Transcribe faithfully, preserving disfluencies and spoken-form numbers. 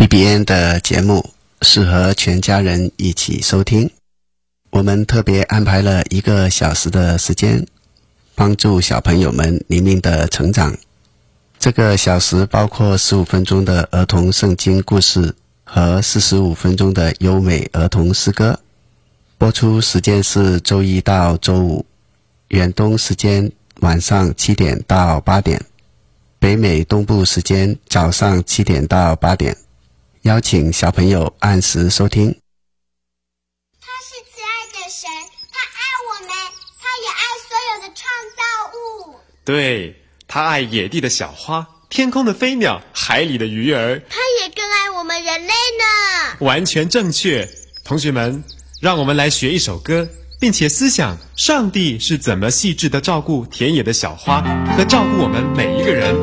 B N 的节目适合全家人一起收听。我们特别安排了一个小时的时间，帮助小朋友们灵命的成长。这个小时包括十五分钟的儿童圣经故事和四十五分钟的优美儿童诗歌。播出时间是周一到周五，远东时间晚上七点到八点，北美东部时间早上七点到八点。邀请小朋友按时收听。 他是慈爱的神，他爱我们，他也爱所有的创造物。 对，他爱野地的小花，天空的飞鸟，海里的鱼儿。 他也更爱我们人类呢。 完全正确。同学们，让我们来学一首歌，并且思想上帝是怎么细致地照顾田野的小花和照顾我们每一个人。